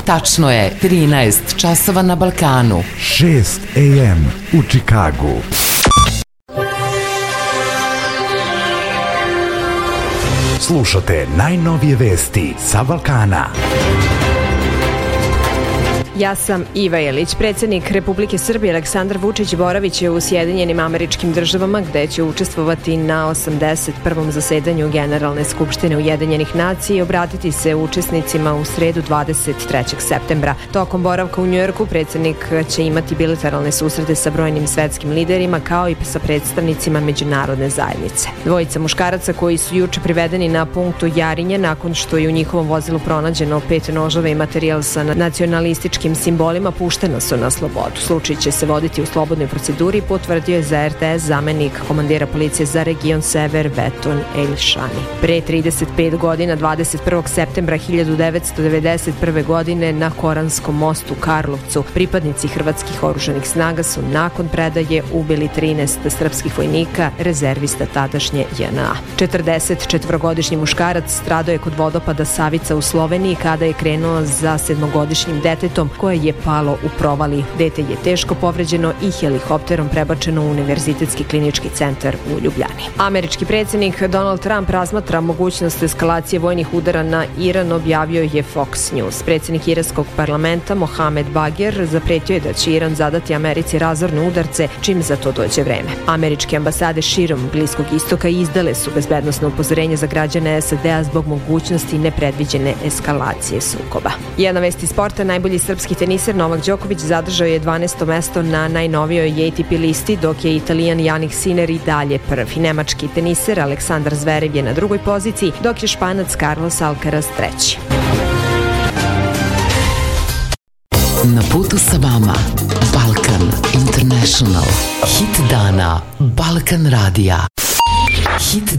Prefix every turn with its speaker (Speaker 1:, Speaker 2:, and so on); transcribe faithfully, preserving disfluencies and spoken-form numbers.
Speaker 1: Tačno je trinaest časova na Balkanu.
Speaker 2: šest a m u Čikagu. Slušate najnovije vesti sa Balkana.
Speaker 3: Ja sam Iva Jelić. Predsjednik Republike Srbije Aleksandar Vučić boravit će u Sjedinjenim Američkim Državama, gde će učestvovati na osamdeset prvom zasedanju Generalne skupštine Ujedinjenih nacija i obratiti se učesnicima u sredu dvadeset trećeg septembra. Tokom boravka u Njujorku predsjednik će imati bilateralne susrete sa brojnim svetskim liderima kao i sa predstavnicima međunarodne zajednice. Dvojica muškaraca koji su juče privedeni na punktu Jarinje nakon što je u njihovom vozilu pronađeno pet noževa i materijal sa nacionalističkim simbolima puštena su na slobodu. Slučaj će se voditi u slobodnoj proceduri, potvrdio je za er te es zamenik komandira policije za region Sever Veton Elšani. Pre trideset pet godina, dvadeset prvog septembra hiljadu devetsto devedeset prve. godine na Koranskom mostu u Karlovcu pripadnici hrvatskih oružanih snaga su nakon predaje ubili trinaest srpskih vojnika, rezervista tadašnje je en a. četrdesetčetvorogodišnji muškarac stradao je kod vodopada Savica u Sloveniji kada je krenuo za sedmogodišnjim detetom koje je palo u provali. Dete je teško povređeno i helikopterom prebačeno u Univerzitetski klinički centar u Ljubljani. Američki predsjednik Donald Trump razmatra mogućnost eskalacije vojnih udara na Iran, objavio je Fox News. Predsjednik iranskog parlamenta Mohamed Bagher zapretio je da će Iran zadati Americi razorne udarce čim za to dođe vreme. Američke ambasade širom Bliskog istoka izdale su bezbednosno upozorenje za građane es a de a zbog mogućnosti nepredviđene eskalacije sukoba. Jedna vest iz sporta, najbolji srpski teniser Novak Đoković zadržao je dvanaesto mesto na najnovijoj A T P listi, dok je Italijan Jannik Sinner i dalje prvi. Nemački teniser Aleksandar Zverev je na drugoj poziciji, dok je Španac Carlos Alcaraz treći.
Speaker 1: Na putu sa vama Balkan International. Hit dana Balkan radija. Hit